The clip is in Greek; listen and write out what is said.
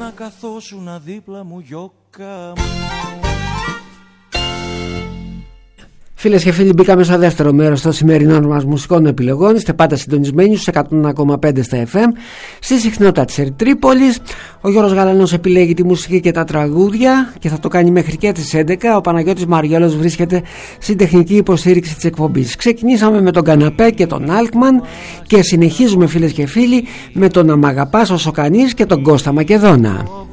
να καθόσουν δίπλα μου, γιώκα μου. Φίλες και φίλοι, μπήκαμε στο δεύτερο μέρος των σημερινών μας μουσικών επιλογών. Είστε πάντα συντονισμένοι στους 101,5 στα FM στη συχνότητα της Ερτρίπολης. Ο Γιώργος Γαλανός επιλέγει τη μουσική και τα τραγούδια και θα το κάνει μέχρι και τις 11. Ο Παναγιώτης Μαριέλος βρίσκεται στην τεχνική υποστήριξη της εκπομπής. Ξεκινήσαμε με τον Καναπέ και τον Αλκμαν και συνεχίζουμε, φίλες και φίλοι, με τον Αμαγαπάς όσο κανείς και τον Κώστα Μακεδόνα.